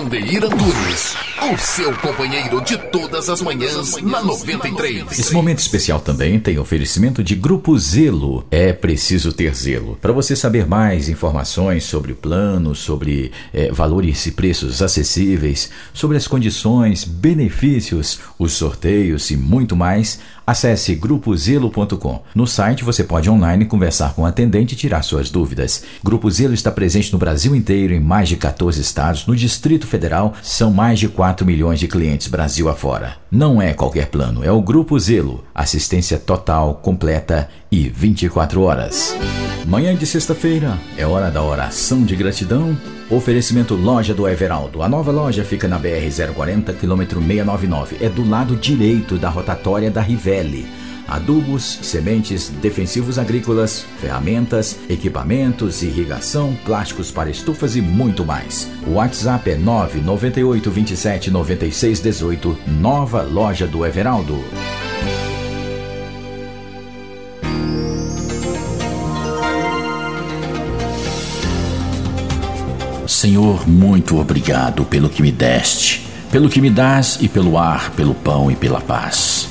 Vandeir Antunes, o seu companheiro de todas as manhãs na 93. Esse momento especial também tem oferecimento de Grupo Zelo. É preciso ter zelo. Para você saber mais informações sobre o plano, sobre valores e preços acessíveis, sobre as condições, benefícios, os sorteios e muito mais, acesse grupozelo.com. No site você pode online conversar com o atendente e tirar suas dúvidas. Grupo Zelo está presente no Brasil inteiro, em mais de 14 estados. No Distrito Federal, são mais de 4 milhões de clientes Brasil afora. Não é qualquer plano, é o Grupo Zelo. Assistência total, completa e 24 horas. Manhã de sexta-feira é hora da oração de gratidão. Oferecimento Loja do Everaldo. A nova loja fica na BR-040, quilômetro 699. É do lado direito da rotatória da Rivelli. Adubos, sementes, defensivos agrícolas, ferramentas, equipamentos, irrigação, plásticos para estufas e muito mais. O WhatsApp é 998 27 96 18. Nova Loja do Everaldo. Senhor, muito obrigado pelo que me deste, pelo que me dás e pelo ar, pelo pão e pela paz.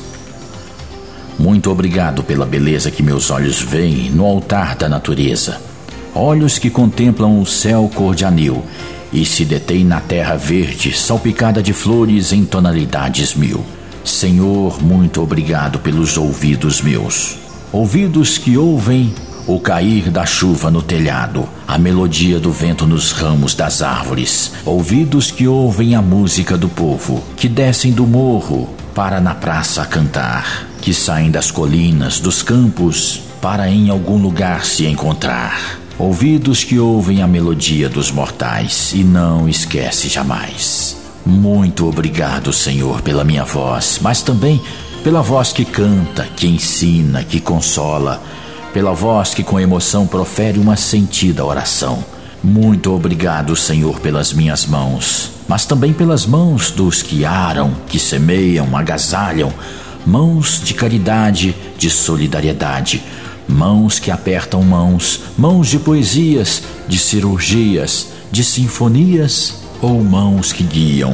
Muito obrigado pela beleza que meus olhos veem no altar da natureza. Olhos que contemplam o céu cor de anil e se detêm na terra verde, salpicada de flores em tonalidades mil. Senhor, muito obrigado pelos ouvidos meus. Ouvidos que ouvem o cair da chuva no telhado, a melodia do vento nos ramos das árvores. Ouvidos que ouvem a música do povo, que descem do morro para na praça cantar, que saem das colinas, dos campos, para em algum lugar se encontrar. Ouvidos que ouvem a melodia dos mortais e não esquece jamais. Muito obrigado, Senhor, pela minha voz, mas também pela voz que canta, que ensina, que consola, pela voz que com emoção profere uma sentida oração. Muito obrigado, Senhor, pelas minhas mãos, mas também pelas mãos dos que aram, que semeiam, agasalham, mãos de caridade, de solidariedade, mãos que apertam mãos, mãos de poesias, de cirurgias, de sinfonias, ou mãos que guiam,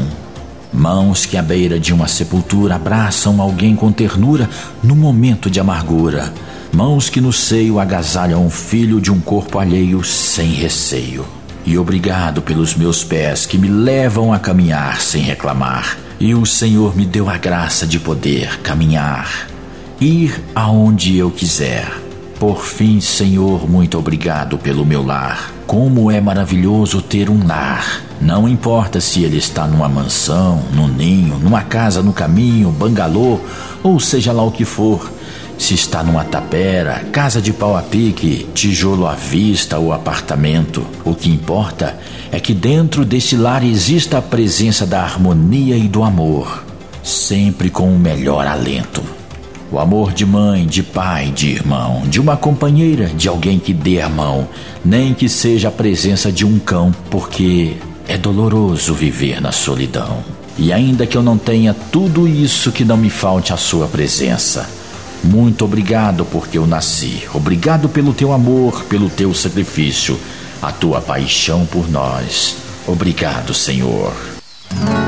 mãos que à beira de uma sepultura abraçam alguém com ternura no momento de amargura, mãos que no seio agasalham um filho de um corpo alheio sem receio. E obrigado pelos meus pés que me levam a caminhar sem reclamar. E o Senhor me deu a graça de poder caminhar, ir aonde eu quiser. Por fim, Senhor, muito obrigado pelo meu lar. Como é maravilhoso ter um lar. Não importa se ele está numa mansão, num ninho, numa casa no caminho, bangalô, ou seja lá o que for. Se está numa tapera, casa de pau a pique, tijolo à vista ou apartamento, o que importa é que dentro desse lar exista a presença da harmonia e do amor, sempre com o melhor alento. O amor de mãe, de pai, de irmão, de uma companheira, de alguém que dê a mão, nem que seja a presença de um cão, porque é doloroso viver na solidão. E ainda que eu não tenha tudo isso, que não me falte a sua presença. Muito obrigado porque eu nasci. Obrigado pelo teu amor, pelo teu sacrifício, a tua paixão por nós. Obrigado, Senhor.